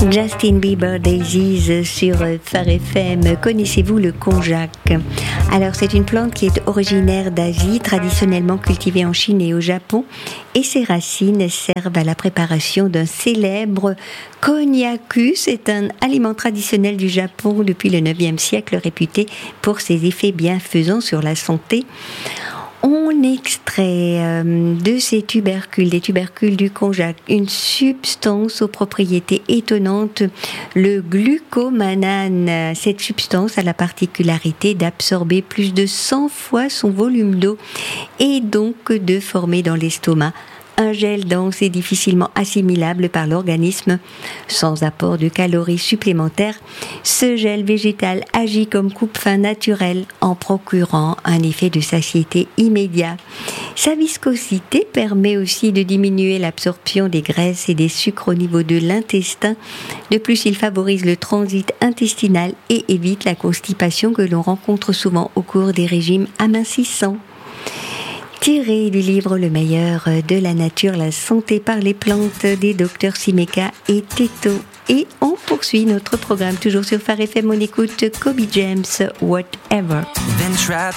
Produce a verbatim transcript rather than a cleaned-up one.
Justin Bieber Daisies sur Phare F M. Connaissez-vous le konjac? Alors, c'est une plante qui est originaire d'Asie, traditionnellement cultivée en Chine et au Japon, et ses racines servent à la préparation d'un célèbre konnyaku. C'est un aliment traditionnel du Japon depuis le neuvième siècle, réputé pour ses effets bienfaisants sur la santé. On extrait euh, de ces tubercules, des tubercules du konjac, une substance aux propriétés étonnantes, le glucomanane. Cette substance a la particularité d'absorber plus de cent fois son volume d'eau et donc de former dans l'estomac un gel dense et difficilement assimilable par l'organisme. Sans apport de calories supplémentaires, ce gel végétal agit comme coupe-faim naturel en procurant un effet de satiété immédiat. Sa viscosité permet aussi de diminuer l'absorption des graisses et des sucres au niveau de l'intestin. De plus, il favorise le transit intestinal et évite la constipation que l'on rencontre souvent au cours des régimes amincissants. Tiré du livre Le meilleur de la nature, la santé par les plantes des docteurs Simeka et Teto. Et on poursuit notre programme toujours sur Phare F M. On écoute Kobe James, Whatever.